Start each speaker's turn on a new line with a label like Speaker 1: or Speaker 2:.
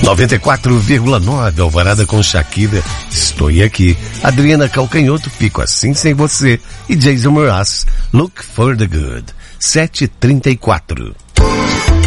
Speaker 1: 94,9 Alvorada com Shakira, Estou Aqui. Adriana Calcanhoto, Fico Assim Sem Você. E Jason Mraz, Look for the Good. 7h34.